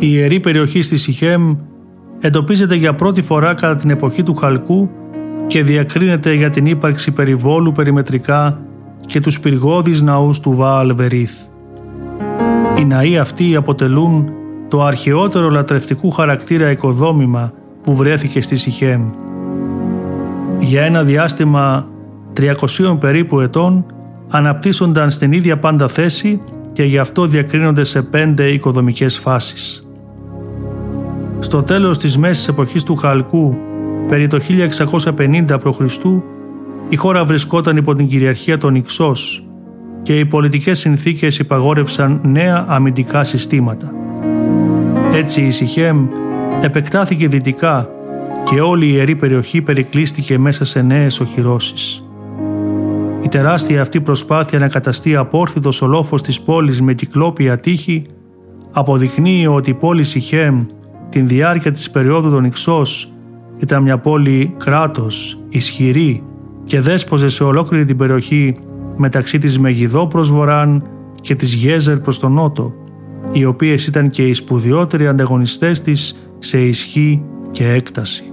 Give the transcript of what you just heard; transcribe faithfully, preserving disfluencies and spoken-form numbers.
Η ιερή περιοχή στη Σιχέμ εντοπίζεται για πρώτη φορά κατά την εποχή του Χαλκού και διακρίνεται για την ύπαρξη περιβόλου περιμετρικά και τους πυργώδεις ναούς του Βαάλ Βερίθ. Οι ναοί αυτοί αποτελούν το αρχαιότερο λατρευτικού χαρακτήρα οικοδόμημα που βρέθηκε στη Σιχέμ. Για ένα διάστημα τριακοσίων περίπου ετών αναπτύσσονταν στην ίδια πάντα θέση και γι' αυτό διακρίνονται σε πέντε οικοδομικές φάσεις. Στο τέλος της μέσης εποχής του Χαλκού, περί το χίλια εξακόσια πενήντα π.Χ., η χώρα βρισκόταν υπό την κυριαρχία των Ιξός και οι πολιτικές συνθήκες υπαγόρευσαν νέα αμυντικά συστήματα. Έτσι η Σιχέμ επεκτάθηκε δυτικά και όλη η ιερή περιοχή περικλείστηκε μέσα σε νέες οχυρώσεις. Η τεράστια αυτή προσπάθεια να καταστεί απόρθητος ο λόφος της πόλης με κυκλόπια τείχη αποδεικνύει ότι η πόλη Σιχέμ την διάρκεια της περίοδου των Ιξός ήταν μια πόλη κράτος, ισχυρή και δέσποζε σε ολόκληρη την περιοχή μεταξύ της Μεγιδό προς βορράν και της Γέζερ προς τον νότο, οι οποίες ήταν και οι σπουδαιότεροι ανταγωνιστές της σε ισχύ και έκταση.